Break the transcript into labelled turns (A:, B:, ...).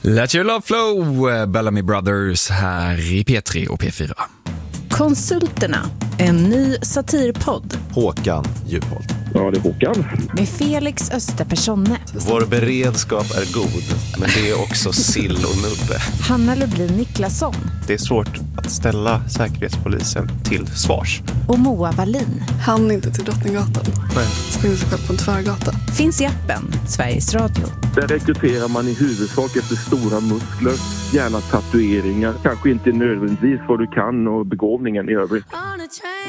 A: Let your love flow, Bellamy Brothers här i P3 och P4.
B: Konsulterna, en ny satirpodd.
C: Håkan Djupholt.
D: Ja, det är Håkan.
B: Med Felix Österpersonne.
C: Vår beredskap är god, men det är också sill och nubbe.
B: Hanna Lublin Niklasson.
E: Det är svårt att ställa Säkerhetspolisen till svars.
B: Och Moa Wallin.
F: Han inte till Drottninggatan.
E: Nej.
F: Springer sig själv på en tvärgata.
B: Finns i appen Sveriges Radio.
D: Där rekryterar man i huvudsak efter stora muskler, gärna tatueringar. Kanske inte nödvändigtvis vad du kan och begåvningen i övrigt.